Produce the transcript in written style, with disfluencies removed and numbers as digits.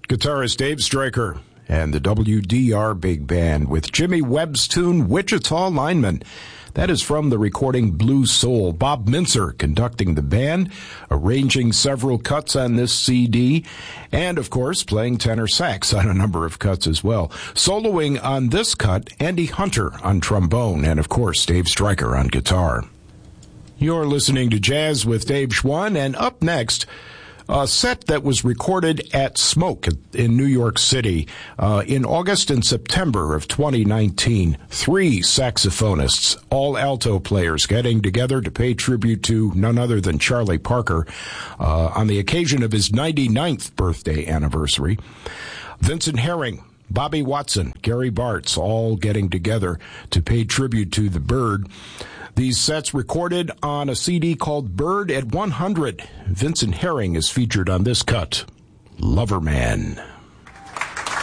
Guitarist Dave Stryker and the WDR Big Band with Jimmy Webb's tune, Wichita Lineman. That is from the recording Blue Soul. Bob Mintzer conducting the band, arranging several cuts on this CD, and, of course, playing tenor sax on a number of cuts as well. Soloing on this cut, Andy Hunter on trombone, and, of course, Dave Stryker on guitar. You're listening to Jazz with Dave Schwann, and up next, a set that was recorded at Smoke in New York City in August and September of 2019. 3 saxophonists, all alto players, getting together to pay tribute to none other than Charlie Parker on the occasion of his 99th birthday anniversary. Vincent Herring, Bobby Watson, Gary Bartz, all getting together to pay tribute to the Bird. These sets recorded on a CD called Bird at 100. Vincent Herring is featured on this cut, Loverman.